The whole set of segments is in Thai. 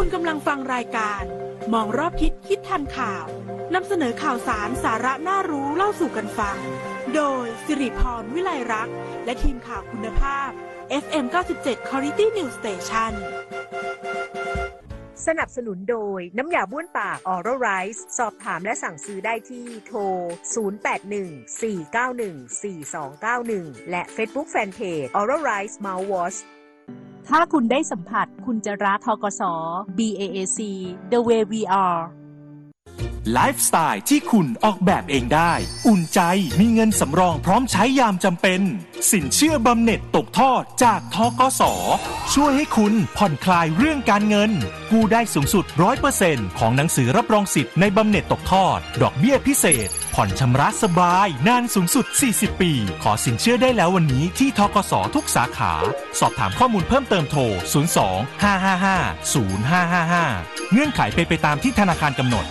คุณกำลังฟังรายการมองรอบทิศคิดทันข่าวนำเสนอข่าวสารสาระน่ารู้เล่าสู่กันฟังโดยสิริพรวิไลรักษ์และทีมข่าวคุณภาพ FM 97 Quality News Station สนับสนุนโดยน้ำยาบ้วนปาก Oral Rice สอบถามและสั่งซื้อได้ที่โทร 0814914291 และ Facebook Fanpage Oral Rice Mouthwash ถ้าคุณได้สัมผัสคุณจะรักธกส BAAC The Way We Are ไลฟ์สไตล์ที่คุณออกแบบเองได้อุ่นใจมีเงินสำรองพร้อมใช้ยามจำเป็นสินเชื่อบำเหน็จตกทอดจากธกส.ช่วยให้คุณผ่อนคลายเรื่องการเงินกู้ได้สูงสุด 100% ของหนังสือรับรองสิทธิ์ในบำเหน็จตกทอดดอกเบี้ยพิเศษผ่อนชำระสบายนานสูงสุด40ปีขอสินเชื่อได้แล้ววันนี้ที่ธกส.ทุกสาขาสอบถามข้อมูลเพิ่มเติมโทร02-555-0555เงื่อนไขเป็นไปตามที่ธนาคารกำหนด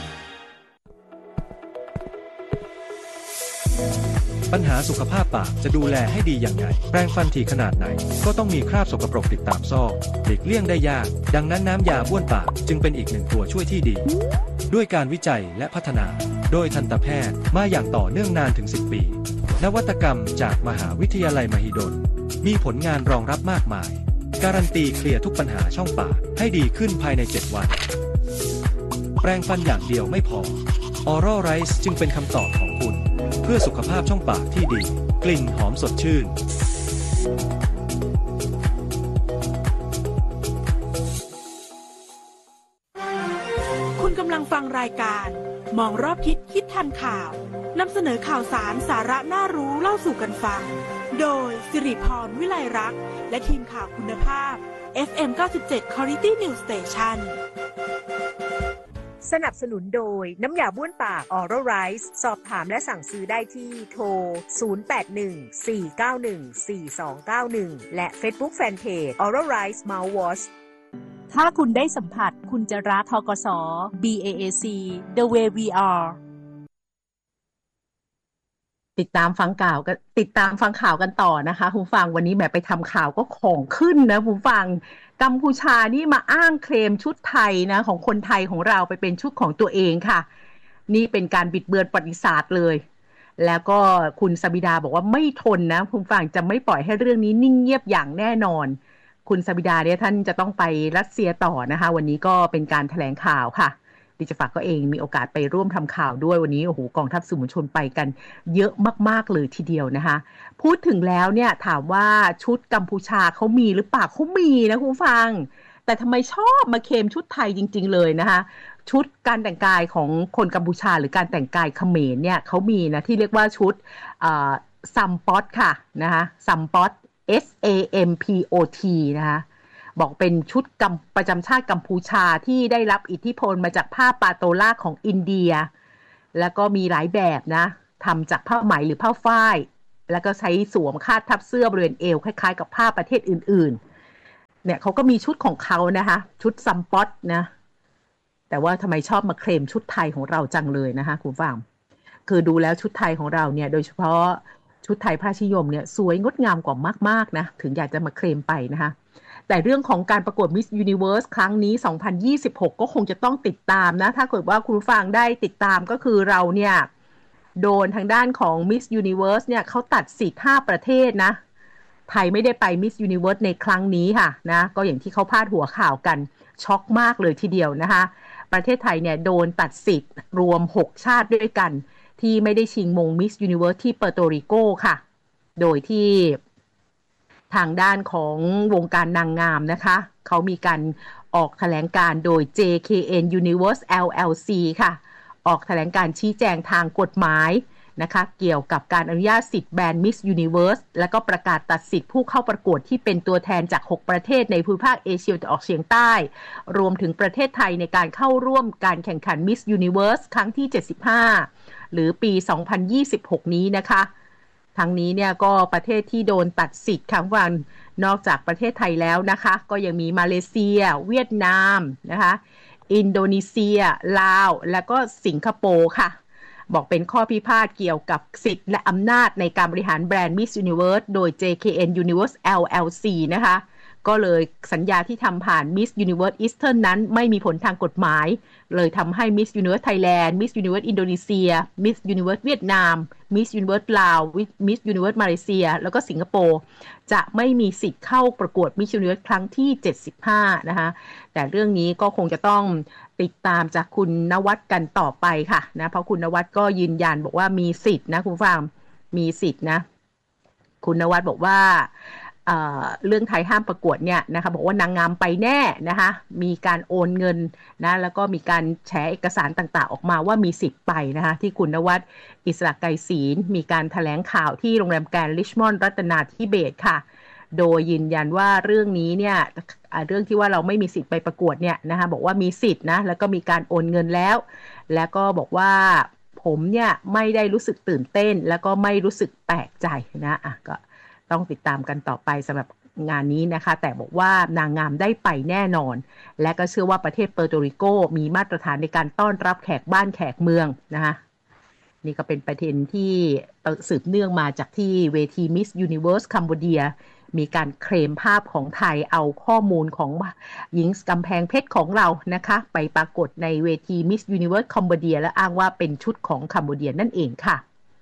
ปัญหาสุขภาพปากจะดูแลให้ดีอย่างไรแปรงฟันถี่ขนาดไหนก็ต้องมีคราบสกปรกติดตามซอกหลีกเลี่ยงได้ยากดังนั้นน้ำยาบ้วนปากจึงเป็นอีกหนึ่งตัวช่วยที่ดีด้วยการวิจัยและพัฒนาโดยทันตแพทย์มาอย่างต่อเนื่องนานถึง10ปีนวัตกรรมจากมหาวิทยาลัยมหิดลมีผลงานรองรับมากมายการันตีเคลียร์ทุกปัญหาช่องปากให้ดีขึ้นภายใน7วันแปรงฟันอย่างเดียวไม่พอ Oral Rice จึงเป็นคำตอบของคุณเพื่อสุขภาพช่องปากที่ดีกลิ่นหอมสดชื่นคุณกำลังฟังรายการมองรอบทิศคิดทันข่าวนำเสนอข่าวสารสาระน่ารู้เล่าสู่กันฟังโดยสิริพรวิไลรักษ์และทีมข่าวคุณภาพ FM 97 Quality News Station สนับสนุนโดยน้ำยาบ้วนปาก Oral Rice สอบถามและสั่งซื้อได้ที่โทร 0814914291 และ Facebook Fanpage Oral Rice Mouthwash ถ้าคุณได้สัมผัสคุณจะรักธกส BAAC The Way We Are ติดตามฟังข่าวกันต่อนะคะคุณฟังวันนี้แบบไปทำข่าวก็ของขึ้นนะคุณฟังกัมพูชานี่มาอ้างเคลมชุดไทยนะของคนไทยของเราไปเป็นชุดของตัวเองค่ะนี่เป็นการบิดเบือนประวัติศาสตร์เลยแล้วก็คุณสบิดาบอกว่าไม่ทนนะคุณฟังจะไม่ปล่อยให้เรื่องนี้นิ่งเงียบอย่างแน่นอนคุณสบิดาเนี่ยท่านจะต้องไปรัสเซียต่อนะคะวันนี้ก็เป็นการแถลงข่าวค่ะดิฉันฝากก็เองมีโอกาสไปร่วมทำข่าวด้วยวันนี้โอ้โหกองทัพสื่อมวลชนไปกันเยอะมากๆเลยทีเดียวนะคะพูดถึงแล้วเนี่ยถามว่าชุดกัมพูชาเขามีหรือเปล่าเขามีนะคุณฟังแต่ทำไมชอบมาเคลมชุดไทยจริงๆเลยนะคะชุดการแต่งกายของคนกัมพูชาหรือการแต่งกายเขมรเนี่ยเขามีนะที่เรียกว่าชุดซัมป๊อตค่ะนะคะซัมป๊อต SAMPOT นะคะบอกเป็นชุดประจำชาติกัมพูชาที่ได้รับอิทธิพลมาจากผ้าปาโตล่าของอินเดียแล้วก็มีหลายแบบนะทำจากผ้าไหมหรือผ้าฝ้ายแล้วก็ใช้สวมคาดทับเสื้อบริเวณเอวคล้ายๆกับผ้าประเทศอื่นๆเนี่ยเขาก็มีชุดของเขานะคะชุดซัมป๊อตนะแต่ว่าทำไมชอบมาเคลมชุดไทยของเราจังเลยนะคะคุณฟังคือดูแล้วชุดไทยของเราเนี่ยโดยเฉพาะชุดไทยผ้าชิยมเนี่ยสวยงดงามกว่ามากๆนะถึงอยากจะมาเคลมไปนะคะแต่เรื่องของการประกวด Miss Universe ครั้งนี้2026ก็คงจะต้องติดตามนะถ้าเกิดว่าคุณผู้ฟังได้ติดตามก็คือเราเนี่ยโดนทางด้านของ Miss Universe เนี่ยเขาตัดสิทธิ์5ประเทศนะไทยไม่ได้ไป Miss Universe ในครั้งนี้ค่ะนะก็อย่างที่เขาพาดหัวข่าวกันช็อกมากเลยทีเดียวนะคะประเทศไทยเนี่ยโดนตัดสิทธิ์รวม6ชาติด้วยกันที่ไม่ได้ชิงมง Miss Universe ที่เปอร์โตริโกค่ะโดยที่ทางด้านของวงการนางงามนะคะเขามีการออกแถลงการโดย JKN Universe LLC ค่ะออกแถลงการชี้แจงทางกฎหมายนะคะเกี่ยวกับการอนุญาตสิทธิ์แบรนด์ Miss Universe แล้วก็ประกาศตัดสิทธิ์ผู้เข้าประกวดที่เป็นตัวแทนจาก6ประเทศในภูมิภาคเอเชียตะวันออกเฉียงใต้รวมถึงประเทศไทยในการเข้าร่วมการแข่งขัน Miss Universe ครั้งที่75หรือปี2026นี้นะคะทั้งนี้เนี่ยก็ประเทศที่โดนตัดสิทธิ์ครั้งวันนอกจากประเทศไทยแล้วนะคะก็ยังมีมาเลเซียเวียดนามนะคะอินโดนีเซียลาวและก็สิงคโปร์ค่ะบอกเป็นข้อพิพาทเกี่ยวกับสิทธิ์และอำนาจในการบริหารแบรนด์ Miss Universe โดย JKN Universe LLC นะคะก็เลยสัญญาที่ทำผ่าน Miss Universe Eastern นั้นไม่มีผลทางกฎหมายเลยทำให้ Miss Universe Thailand Miss Universe Indonesia Miss Universe เวียดนาม Miss Universe ลาว Miss Universe มาเลเซียแล้วก็สิงคโปร์จะไม่มีสิทธิ์เข้าประกวด Miss Universe ครั้งที่75นะคะแต่เรื่องนี้ก็คงจะต้องติดตามจากคุณนวัดกันต่อไปค่ะนะเพราะคุณนวัดก็ยืนยันบอกว่ามีสิทธิ์นะคุณผู้ฟังมีสิทธิ์นะคุณนวัดบอกว่าเรื่องไทยห้ามประกวดเนี่ยนะคะบอกว่านางงามไปแน่นะคะมีการโอนเงินนะแล้วก็มีการแฉเอกสารต่างๆออกมาว่ามีสิทธิ์ไปนะคะที่คุณนวัดอิสระไกรศีลมีการแถลงข่าวที่โรงแรมแกรนด์ริชมอนด์รัตนาธิเบศรค่ะโดยยืนยันว่าเรื่องนี้เนี่ยเรื่องที่ว่าเราไม่มีสิทธิ์ไปประกวดเนี่ยนะคะบอกว่ามีสิทธิ์นะแล้วก็มีการโอนเงินแล้วก็บอกว่าผมเนี่ยไม่ได้รู้สึกตื่นเต้นแล้วก็ไม่รู้สึกแปลกใจนะก็ต้องติดตามกันต่อไปสำหรับงานนี้นะคะแต่บอกว่านางงามได้ไปแน่นอนและก็เชื่อว่าประเทศเปอร์โตริโกมีมาตรฐานในการต้อนรับแขกบ้านแขกเมืองนะคะนี่ก็เป็นประเด็นที่สืบเนื่องมาจากที่เวที Miss Universe คัมโบเดียมีการเคลมภาพของไทยเอาข้อมูลของหญิงกำแพงเพชรของเรานะคะไปปรากฏในเวที Miss Universe คัมโบเดียและอ้างว่าเป็นชุดของคัมโบเดียนั่นเองค่ะ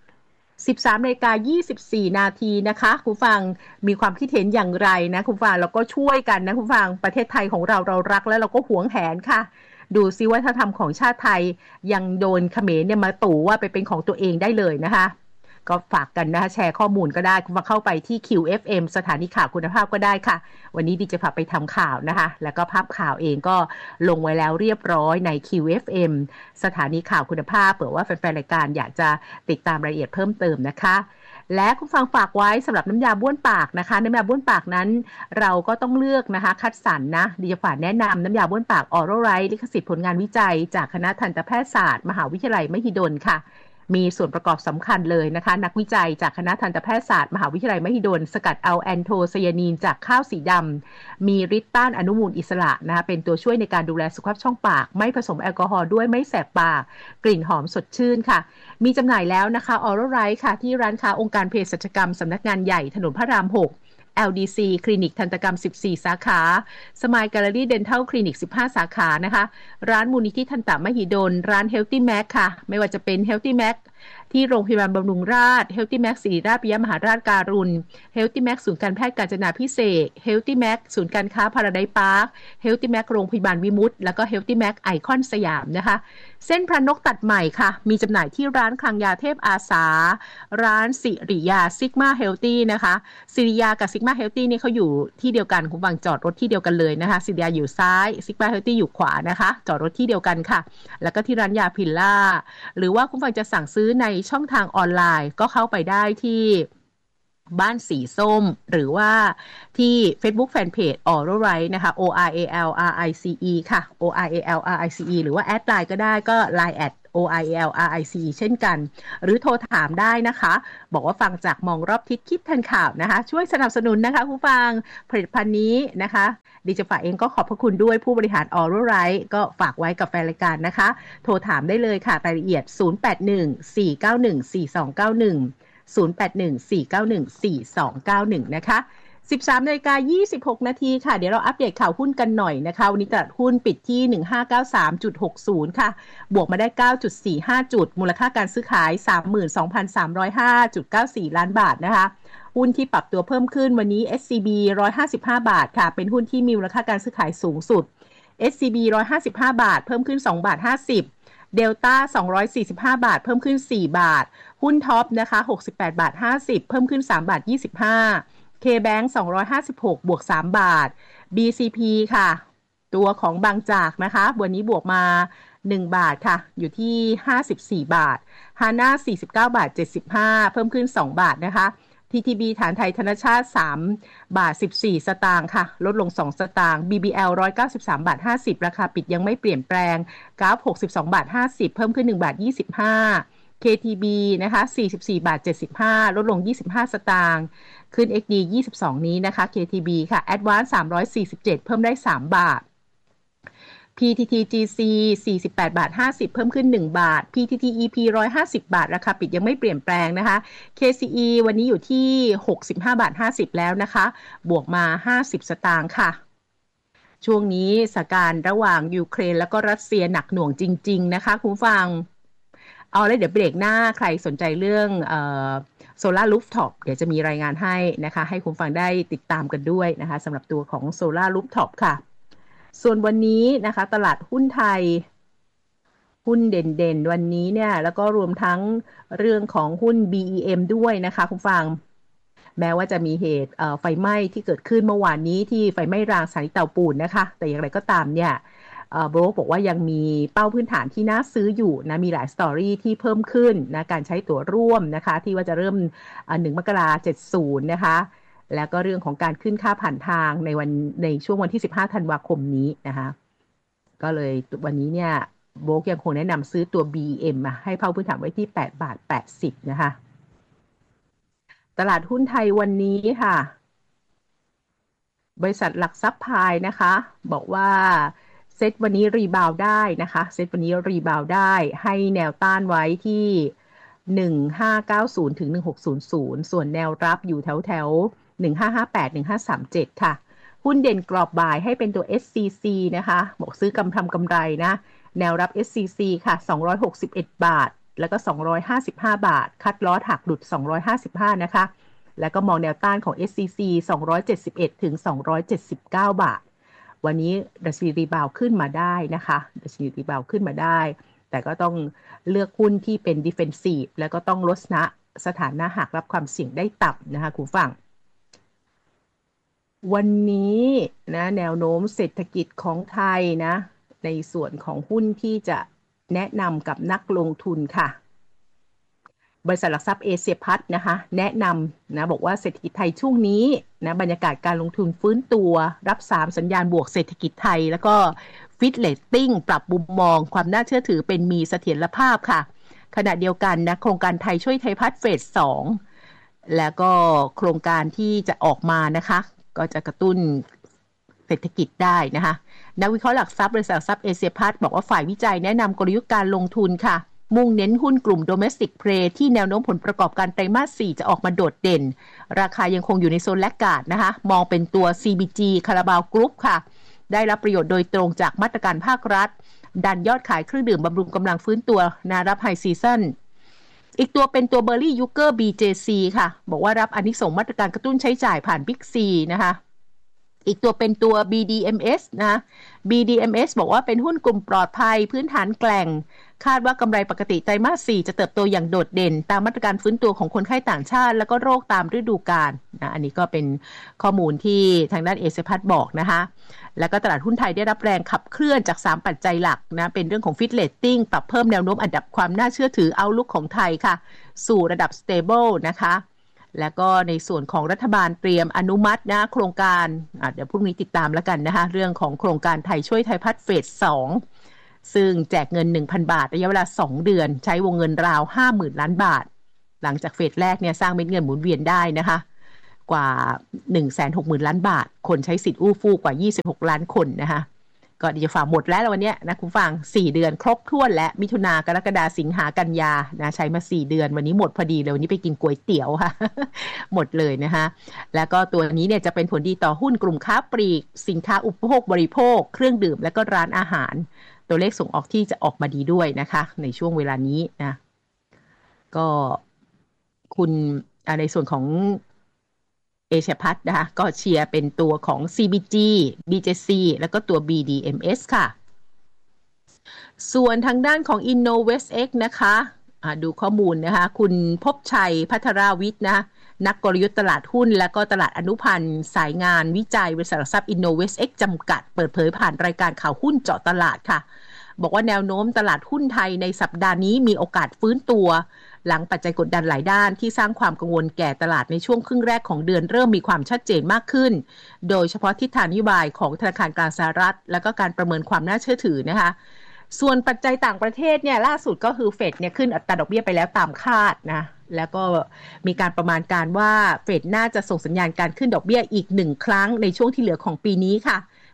13:24 นาทีนะคะคุณฟังมีความคิดเห็นอย่างไรนะคุณฟังแล้วก็ช่วยกันนะคุณฟังประเทศไทยของเรารักและเราก็หวงแหนค่ะดูซิว่าถ้าทำของชาติไทยยังโดนเขมรเนี่ยมาตู่ว่าไปเป็นของตัวเองได้เลยนะคะก็ฝากกันนะคะแชร์ข้อมูลก็ได้คุณมาเข้าไปที่ QFM สถานีข่าวคุณภาพก็ได้ค่ะวันนี้ดิจะพาไปทำข่าวนะคะแล้วก็ภาพข่าวเองก็ลงไว้แล้วเรียบร้อยใน QFM สถานีข่าวคุณภาพเผื่อว่าแฟนๆรายการอยากจะติดตามรายละเอียดเพิ่มเติมนะคะและคุณฟังฝากไว้สำหรับน้ำยาบ้วนปากนะคะน้ำยาบ้วนปากนั้นเราก็ต้องเลือกนะคะคัดสรรนะดิจะฝากแนะนำน้ำยาบ้วนปาก Oral Right ลิขสิทธิ์ผลงานวิจัยจากคณะทันตแพทยศาสตร์มหาวิทยาลัยมหิดลค่ะมีส่วนประกอบสำคัญเลยนะคะนักวิจัยจากคณะทันตแพทยศาสตร์มหาวิทยาลัยมหิดลสกัดเอาแอนโทไซยานีนจากข้าวสีดำมีฤทธิ์ต้านอนุมูลอิสระนะคะเป็นตัวช่วยในการดูแลสุขภาพช่องปากไม่ผสมแอลกอฮอล์ด้วยไม่แสบปากกลิ่นหอมสดชื่นค่ะมีจำหน่ายแล้วนะคะ Oral Right ค่ะที่ร้านค้าองค์การเภสัชกรรมสำนักงานใหญ่ถนนพระราม 6LDC คลินิกทันตกรรม14สาขาสมายแกลเลอรี่เดนทัลคลินิก15สาขานะคะร้านมูลนิธิทันตมหิดลร้าน Healthy Mac ค่ะไม่ว่าจะเป็น Healthy Mac ที่โรงพยาบาลบำรุงราษฎร์ Healthy Mac ศิริราชปิยมหาราชการุณ Healthy Mac ศูนย์การแพทย์กาญจนาภิเษก Healthy Mac ศูนย์การค้าพาราไดซ์พาร์ค Healthy Mac โรงพยาบาลวิมุตติแล้วก็ Healthy Mac ไอคอนสยามนะคะเส้นพระนกตัดใหม่ค่ะมีจำหน่ายที่ร้านคลังยาเทพอาสาร้านสิริยาซิกมาเฮลตี้นะคะสิริยากับซิกมาเฮลตี้นี่เขาอยู่ที่เดียวกันคุณฟังจอดรถที่เดียวกันเลยนะคะสิริยาอยู่ซ้ายซิกมาเฮลตี้อยู่ขวานะคะจอดรถที่เดียวกันค่ะแล้วก็ที่ร้านยาพิลล่าหรือว่าคุณฟังจะสั่งซื้อในช่องทางออนไลน์ก็เข้าไปได้ที่บ้านสีส้มหรือว่าที่ Facebook Fanpage Oral Right นะคะ ORALRICE ค่ะ ORALRICE หรือว่าแอดไลน์ก็ได้ก็ Line @ORALRICE เช่นกันหรือโทรถามได้นะคะบอกว่าฟังจากมองรอบทิศคิดทันข่าวนะคะช่วยสนับสนุนนะคะผู้ฟังผลิตภัณฑ์นี้นะคะดิจิฝากเองก็ขอบพระคุณด้วยผู้บริหาร Oral Right ก็ฝากไว้กับแฟนรายการนะคะโทรถามได้เลยค่ะรายละเอียด0814914291 0814914291 นะคะ 13:26 นาทีค่ะเดี๋ยวเราอัปเดตข่าวหุ้นกันหน่อยนะคะวันนี้ตลาดหุ้นปิดที่ 1593.60 ค่ะบวกมาได้ 9.45 จุดมูลค่าการซื้อขาย 32,305.94 ล้านบาทนะคะหุ้นที่ปรับตัวเพิ่มขึ้นวันนี้ SCB 155 บาทค่ะเป็นหุ้นที่มีมูลค่าการซื้อขายสูงสุด SCB 155 บาทเพิ่มขึ้น 2.50 บาทเดลต้า245 บาทเพิ่มขึ้น4 บาทหุ้นท็อปนะคะ68.50 บาทเพิ่มขึ้น3.25 บาทKBank 256บวก3 บาท BCP ค่ะตัวของบางจากนะคะวันนี้บวกมา1 บาทค่ะอยู่ที่54 บาท HANA 49.75 บาทเพิ่มขึ้น2 บาทนะคะ TTB ฐานไทยธนชาติ3 บาท 14 สตางค์ค่ะลดลง2 สตางค์ BBL 193 บาท 50ราคาปิดยังไม่เปลี่ยนแปลงกราฟ62 บาท 50เพิ่มขึ้น1 บาท 25 KTB นะคะ44 บาท 75ลดลง25 สตางค์ขึ้น XD 22นี้นะคะ KTB ค่ะ Advance 347เพิ่มได้3 บาท PTTGC 48.50 บาทเพิ่มขึ้น1บาท PTTEP 150 บาทราคาปิดยังไม่เปลี่ยนแปลงนะคะ KCE วันนี้อยู่ที่65.50 บาทแล้วนะคะบวกมา50สตางค์ค่ะช่วงนี้สถานการณ์ระหว่างยูเครนแล้วก็รัสเซียหนักหน่วงจริงๆนะคะคุณฟังเอาเลยเดี๋ยวเบรกหน้าใครสนใจเรื่องโซล่ารูฟท็อปเดี๋ยวจะมีรายงานให้นะคะให้คุณฟังได้ติดตามกันด้วยนะคะสำหรับตัวของโซล่ารูฟท็อปค่ะส่วนวันนี้นะคะตลาดหุ้นไทยหุ้นเด่นๆวันนี้เนี่ยแล้วก็รวมทั้งเรื่องของหุ้น BEM ด้วยนะคะคุณฟังแม้ว่าจะมีเหตุไฟไหม้ที่เกิดขึ้นเมื่อวานนี้ที่ไฟไหม้รางสถานีเตาปูนนะคะแต่อย่างไรก็ตามเนี่ยโบรกบอกว่ายังมีเป้าพื้นฐานที่น่าซื้ออยู่นะมีหลายสตอรี่ที่เพิ่มขึ้นนะการใช้ตั๋วร่วมนะคะที่ว่าจะเริ่ม1 มกราคม 70นะคะแล้วก็เรื่องของการขึ้นค่าผ่านทางในช่วงวันที่15 ธันวาคมนี้นะคะก็เลยวันนี้เนี่ยโบรกยังคงแนะนำซื้อตัว BM ให้เป้าพื้นฐานไว้ที่8.80 บาทนะคะตลาดหุ้นไทยวันนี้ค่ะบริษัทหลักทรัพย์พายนะคะบอกว่าเซ็ตวันนี้รีบาวได้นะคะเซ็ตวันนี้รีบาวได้ให้แนวต้านไว้ที่1590ถึง1600ส่วนแนวรับอยู่แถว1558 1537ค่ะหุ้นเด่นกรอบบ่ายให้เป็นตัว SCC นะคะบอกซื้อกำทำกำไรนะแนวรับ SCC ค่ะ261 บาทแล้วก็255 บาทคัดลอสหักหลุด255นะคะแล้วก็มองแนวต้านของ SCC 271ถึง279 บาทวันนี้ดัชนีรีบาวขึ้นมาได้นะคะดัชนีรีบาวขึ้นมาได้แต่ก็ต้องเลือกหุ้นที่เป็น defensive แล้วก็ต้องลดสถานะหากรับความเสี่ยงได้ต่ำนะคะคุณฟังวันนี้นะแนวโน้มเศรษฐกิจของไทยนะในส่วนของหุ้นที่จะแนะนำกับนักลงทุนค่ะบริษัทหลักทรัพย์เอเชียพัฒน์นะคะแนะนำนะบอกว่าเศรษฐกิจไทยช่วงนี้นะบรรยากาศการลงทุนฟื้นตัวรับ3สัญญาณบวกเศรษฐกิจไทยแล้วก็ฟิตเรตติ้งปรับมุมมองความน่าเชื่อถือเป็นมีเสถียรภาพค่ะขณะเดียวกันนะโครงการไทยช่วยไทยพัฒน์เฟส 2แล้วก็โครงการที่จะออกมานะคะก็จะกระตุ้นเศรษฐกิจได้นะคะนักวิเคราะห์หลักทรัพย์บริษัทหลักทรัพย์เอเชียพัฒน์บอกว่าฝ่ายวิจัยแนะนำกลยุทธ์การลงทุนค่ะมุ่งเน้นหุ้นกลุ่ม Domestic Play ที่แนวโน้มผลประกอบการไตรมาส 4จะออกมาโดดเด่นราคายังคงอยู่ในโซนแลกการ์ดนะคะมองเป็นตัว CBG คาราบาวกรุ๊ปค่ะได้รับประโยชน์โดยตรงจากมาตรการภาครัฐดันยอดขายเครื่องดื่มบำรุงกำลังฟื้นตัวนารับไฮซีซั่นอีกตัวเป็นตัวเบอร์รี่ยูเกอร์ BJC ค่ะบอกว่ารับอานิสงส์มาตรการกระตุ้นใช้จ่ายผ่าน Big C นะคะอีกตัวเป็นตัว BDMs นะ BDMs บอกว่าเป็นหุ้นกลุ่มปลอดภัยพื้นฐานแกร่งคาดว่ากำไรปกติไตรมาส 4จะเติบโตอย่างโดดเด่นตามมาตรการฟื้นตัวของคนไข้ต่างชาติแล้วก็โรคตามฤดูกาลนะอันนี้ก็เป็นข้อมูลที่ทางด้านเอเชียพัฒน์บอกนะคะแล้วก็ตลาดหุ้นไทยได้รับแรงขับเคลื่อนจาก3ปัจจัยหลักนะเป็นเรื่องของฟิตเรตติ้งปรับเพิ่มแนวโน้มอันดับความน่าเชื่อถือเอาลุกของไทยค่ะสู่ระดับ stable นะคะแล้วก็ในส่วนของรัฐบาลเตรียมอนุมัตินะโครงการเดี๋ยวพรุ่งนี้ติดตามแล้วกันนะคะเรื่องของโครงการไทยช่วยไทยพัฒน์เฟส 2ซึ่งแจกเงิน 1,000 บาทระยะเวลา2เดือนใช้วงเงินราว 50,000 ล้านบาทหลังจากเฟสแรกเนี่ยสร้างเม็ดเงินหมุนเวียนได้นะคะกว่า 160,000 ล้านบาทคนใช้สิทธิ์อู้ฟู่กว่า26ล้านคนนะคะก็เดี๋ยวฝากหมดแล้ววันนี้นะคุณฟัง4เดือนครบถ้วนและมิถุนากรกฎาสิงหากันยานะใช้มา4เดือนวันนี้หมดพอดีเลยวันนี้ไปกินก๋วยเตี๋ยวค่ะ หมดเลยนะคะแล้วก็ตัวนี้เนี่ยจะเป็นผลดีต่อหุ้นกลุ่มค้าปลีกสินค้าอุปโภคบริโภคเครื่องดื่มและก็ร้านอาหารตัวเลขส่งออกที่จะออกมาดีด้วยนะคะในช่วงเวลานี้นะก็คุณในส่วนของเอเชียพัฒน์นะคะก็เชียร์เป็นตัวของ CBG BJC แล้วก็ตัว BDMs ค่ะส่วนทางด้านของ InnoWestX นะคะดูข้อมูลนะคะคุณภพชัยพัทราวิทย์นะนักกลยุทธ์ตลาดหุ้นและก็ตลาดอนุพันธ์สายงานวิจัยบริษัทหลักทรัพย์ InnoWestX จำกัดเปิดเผยผ่านรายการข่าวหุ้นเจาะตลาดค่ะบอกว่าแนวโน้มตลาดหุ้นไทยในสัปดาห์นี้มีโอกาสฟื้นตัวหลังปัจจัยกดดันหลายด้านที่สร้างความกังวลแก่ตลาดในช่วงครึ่งแรกของเดือนเริ่มมีความชัดเจนมากขึ้นโดยเฉพาะทิศทางนโยบายของธนาคารกลางสหรัฐและก็การประเมินความน่าเชื่อถือนะคะส่วนปัจจัยต่างประเทศเนี่ยล่าสุดก็คือเฟดเนี่ยขึ้นอัตราดอกเบี้ยไปแล้วตามคาดนะแล้วก็มีการประมาณการว่าเฟดน่าจะส่งสัญญาณการขึ้นดอกเบี้ยอีก1ครั้งในช่วงที่เหลือของปีนี้ค่ะ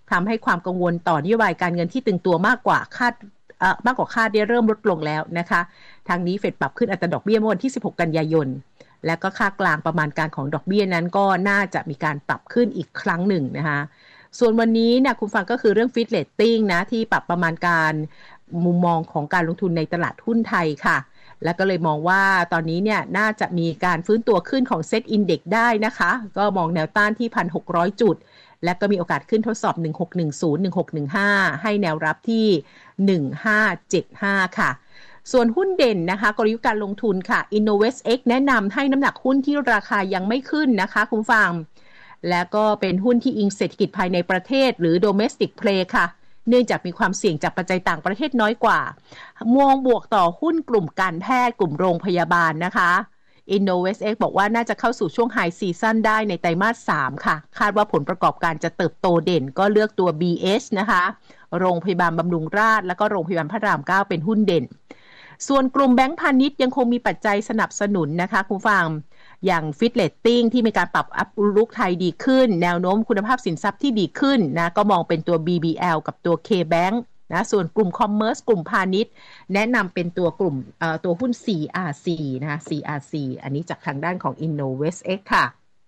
ทำให้ความกังวลต่อนโยบายการเงินที่ตึงตัวมากกว่าคาดได้เริ่มลดลงแล้วนะคะทางนี้เฟดปรับขึ้นอัตราดอกเบี้ยเมื่อวันที่16กันยายนและก็ค่ากลางประมาณการของดอกเบี้ยนั้นก็น่าจะมีการปรับขึ้นอีกครั้งหนึ่งนะคะส่วนวันนี้นะคุณฟังก็คือเรื่อง Fitch Rating นะที่ปรับประมาณการมุมมองของการลงทุนในตลาดหุ้นไทยค่ะแล้วก็เลยมองว่าตอนนี้เนี่ยน่าจะมีการฟื้นตัวขึ้นของ Set Index ได้นะคะก็มองแนวต้านที่ 1,600 จุดและก็มีโอกาสขึ้นทดสอบ 1610 1615 ให้แนวรับที่ 1575 ค่ะส่วนหุ้นเด่นนะคะกลยุทธ์การลงทุนค่ะ InnovestX แนะนำให้น้ำหนักหุ้นที่ราคายังไม่ขึ้นนะคะคุณฟังและก็เป็นหุ้นที่อิงเศรษฐกิจภายในประเทศหรือ Domestic Play ค่ะเนื่องจากมีความเสี่ยงจากปัจจัยต่างประเทศน้อยกว่ามองบวกต่อหุ้นกลุ่มการแพทย์กลุ่มโรงพยาบาลนะคะ InnovestX บอกว่าน่าจะเข้าสู่ช่วง High Season ได้ในไตรมาส 3 ค่ะคาดว่าผลประกอบการจะเติบโตเด่นก็เลือกตัว BH นะคะโรงพยาบาลบำรุงราษฎร์แล้วก็โรงพยาบาลพระราม 9 เป็นหุ้นเด่นส่วนกลุ่มแบงก์พาณิชย์ยังคงมีปัจจัยสนับสนุนนะคะคุณฟังอย่าง Fitch Rating ที่มีการปรับอัพลุกไทยดีขึ้นแนวโน้มคุณภาพสินทรัพย์ที่ดีขึ้นนะก็มองเป็นตัว BBL กับตัว KBank นะส่วนกลุ่ม Commerce กลุ่มพาณิชย์แนะนำเป็นตัวกลุ่มตัวหุ้น CRC นะคะ CRC อันนี้จากทางด้านของ InnovestX ค่ะ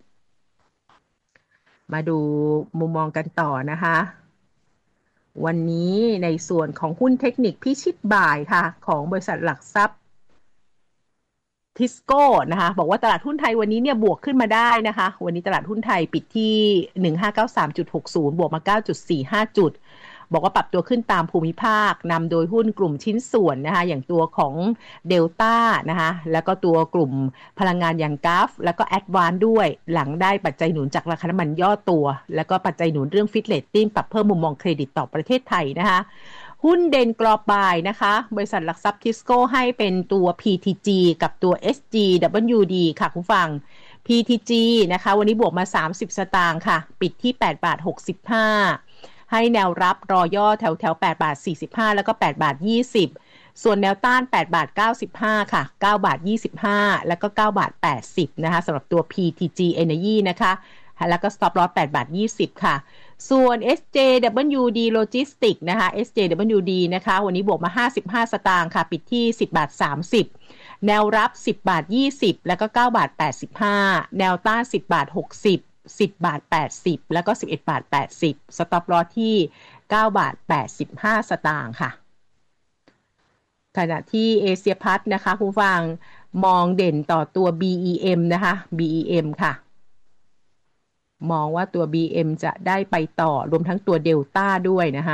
มาดูมุมมองกันต่อนะคะวันนี้ในส่วนของหุ้นเทคนิคพิชิตบ่ายค่ะของบริษัทหลักทรัพย์ทิสโก้นะคะบอกว่าตลาดหุ้นไทยวันนี้เนี่ยบวกขึ้นมาได้นะคะวันนี้ตลาดหุ้นไทยปิดที่ 1593.60 บวกมา 9.45 จุดบอกว่าปรับตัวขึ้นตามภูมิภาคนำโดยหุ้นกลุ่มชิ้นส่วนนะคะอย่างตัวของเดลต้านะคะแล้วก็ตัวกลุ่มพลังงานอย่างกราฟแล้วก็แอดวานซ์ด้วยหลังได้ปัจจัยหนุนจากราคาน้ำมันย่อตัวแล้วก็ปัจจัยหนุนเรื่องFitch Ratingปรับเพิ่มมุมมองเครดิตต่อประเทศไทยนะคะหุ้นเด่นกรอบบ่ายนะคะบริษัทหลักทรัพย์ทิสโก้ให้เป็นตัว PTG กับตัว SGWD ค่ะคุณฟัง PTG นะคะวันนี้บวกมา30สตางค์ค่ะปิดที่8.65 บาทให้แนวรับรอย่อแถว8.45 บาทแล้วก็8.20 บาทส่วนแนวต้าน8.95 บาทค่ะ9.25 บาทแล้วก็9.80 บาทนะคะสำหรับตัว PTG Energy นะคะแล้วก็ stop loss 8.20 บาทค่ะส่วน SJWD Logistics นะคะ SJWD นะคะวันนี้บวกมา55สตางค์ค่ะปิดที่10.30 บาทแนวรับ10.20 บาทแล้วก็9.85 บาทแนวต้าน10.60 บาท10.80 บาทแล้วก็11.80 บาทสต็อปลอสที่9.85 บาทสตางค์ค่ะขณะที่เอเชียพัฒน์นะคะคุณฟังมองเด่นต่อตัว BEM นะคะ BEM ค่ะมองว่าตัว BM จะได้ไปต่อรวมทั้งตัวเดลต้าด้วยนะคะ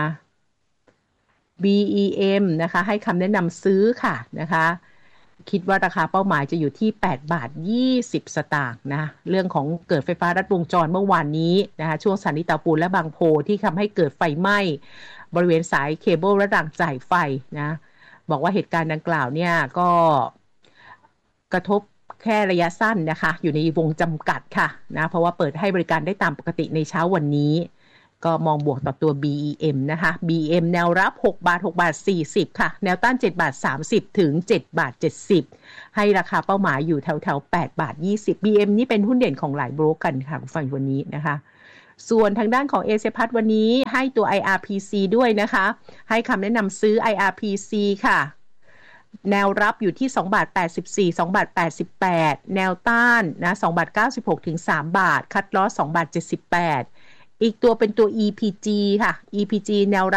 BEM นะคะให้คำแนะนำซื้อค่ะนะคะคิดว่าราคาเป้าหมายจะอยู่ที่8.20 บาทสตางค์นะเรื่องของเกิดไฟฟ้ารัดวงจรเมื่อวานนี้นะคะช่วงสถานีเตาปูนและบางโพที่ทำให้เกิดไฟไหม้บริเวณสายเคเบิลและรางจ่ายไฟนะบอกว่าเหตุการณ์ดังกล่าวเนี่ยก็กระทบแค่ระยะสั้นนะคะอยู่ในวงจำกัดค่ะนะเพราะว่าเปิดให้บริการได้ตามปกติในเช้าวันนี้ก็มองบวกต่อตัว BEM นะคะ BEM แนวรับ6.40 บาทค่ะแนวต้าน7.30 บาทถึง7.70 บาทให้ราคาเป้าหมายอยู่แถว8.20 บาท BEM นี่เป็นหุ้นเด่นของหลายโบรกเกอร์ค่ะฝั่งวันนี้นะคะส่วนทางด้านของเอเชียพัฒน์วันนี้ให้ตัว IRPC ด้วยนะคะให้คำแนะนำซื้อ IRPC ค่ะแนวรับอยู่ที่2.84 บาท2.88 บาทแนวต้านนะ2.96 บาทถึง3 บาทคัดลอส2.78 บาทอีกตัวเป็นตัว EPG ค่ะ EPG แนวรับ